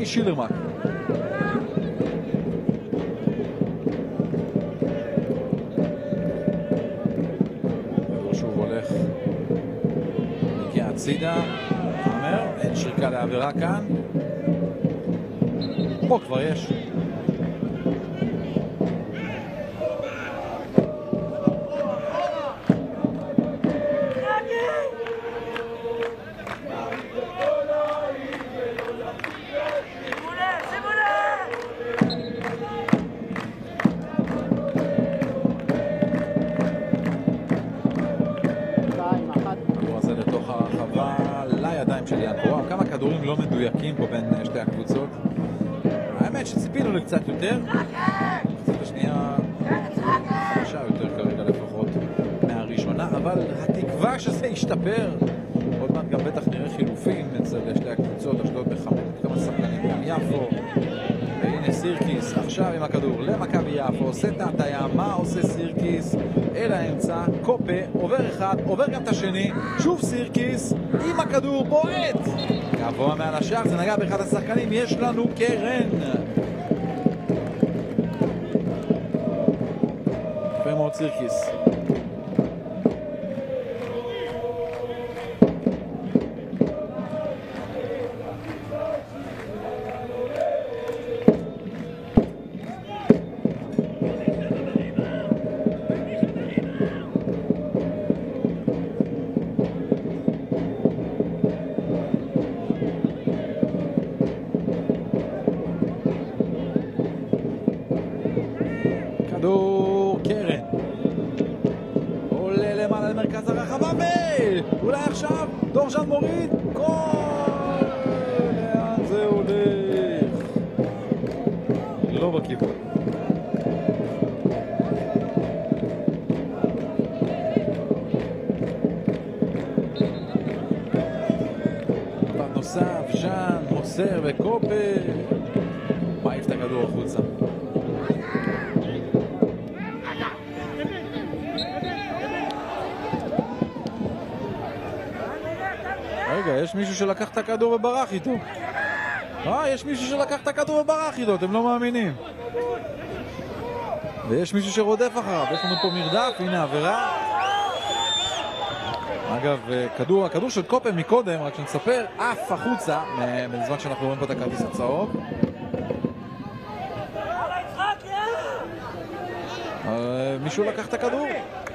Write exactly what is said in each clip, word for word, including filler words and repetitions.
רמי שילרמק. שוב הולך מגיע הצידה, אומר, אין שריקה לעבירה כאן. פה כבר יש. כמה כדורים לא מדויקים פה בין שתי הקבוצות. האמת שציפינו לקצת יותר. קצת השנייה חדשה יותר כרגע לפחות מהראשונה, אבל התקווה שזה ישתפר. עוד מעט גם בטח נראה חילופים אצל שתי הקבוצות. אשדוד בחמש כמה שחקנים גם יפו. והנה סירקיס עכשיו עם הכדור למכבי יפו, עושה את ההטיה. מה עושה סירקיס? אל האמצע, קופה, עובר אחד, עובר גם את השני, שוב סירקיס עם הכדור בועט גבוה מעל השער, זה נגע באחד השחקנים. יש לנו קרן. יפה מאוד סירקיס. כדור קרן עולה למעלה למרכז הרחבה, ואולי עכשיו דורשן מוריד גול. לאן זה הולך? לא בכיוון. פעם נוסף ז'אן מוסר וקופה מעיף את הכדור החוצה. רגע, יש מישהו שלקח את הכדור וברח איתו. אה, יש מישהו שלקח את הכדור וברח איתו, אתם לא מאמינים. ויש מישהו שרודף אחריו, יש לנו פה מרדף, הנה עבירה. אגב, כדור, הכדור של קופה מקודם, רק שנספר, אף החוצה, בזמן שאנחנו רואים פה את הכרטיס הצהוב. מישהו לקח את הכדור.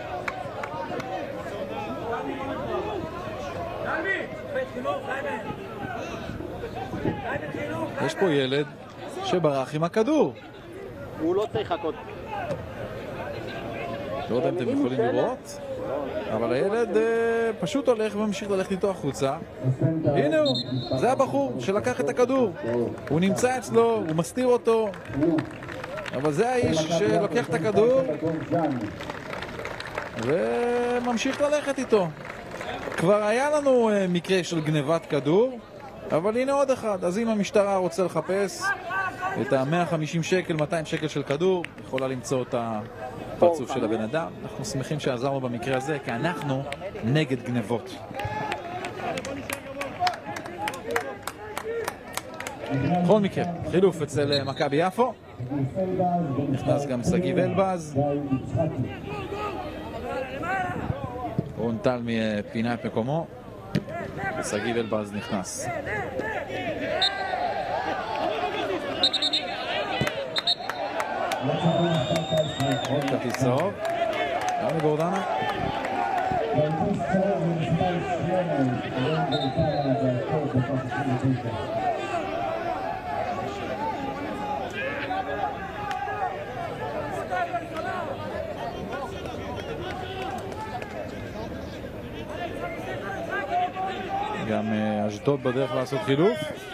יש פה ילד שברח עם הכדור. הוא לא צריך לחכות. לא יודע אם אתם יכולים לראות, אבל הילד פשוט הולך וממשיך ללכת איתו החוצה. הנה הוא, זה הבחור שלקח את הכדור. הוא נמצא אצלו, הוא מסתיר אותו, אבל זה האיש שלוקח את הכדור וממשיך ללכת איתו. כבר היה לנו מקרה של גנבת כדור, אבל הנה עוד אחד. אז אם המשטרה רוצה לחפש את ה-מאה וחמישים שקל, מאתיים שקל של כדור, יכולה למצוא את הפרצוף של הבן אדם. אנחנו שמחים שעזרנו במקרה הזה, כי אנחנו נגד גנבות. בכל מקרה, חילוף אצל מכבי יפו. נכנס גם סגיב אלבז. רון טל מפינה את מקומו, וסגיב אלבז נכנס. עוד כרטיס צהוב, גם לגורדנה. גם אשדוד בדרך לעשות חילוף.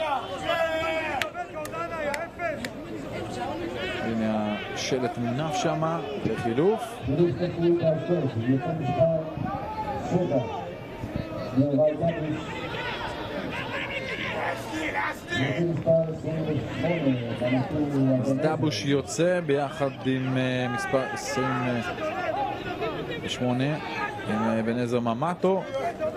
הנה השלט מונף שמה לחילוף. אז דבוש יוצא ביחד עם מספר עשרים ושמונה עם בן עזר ממטו.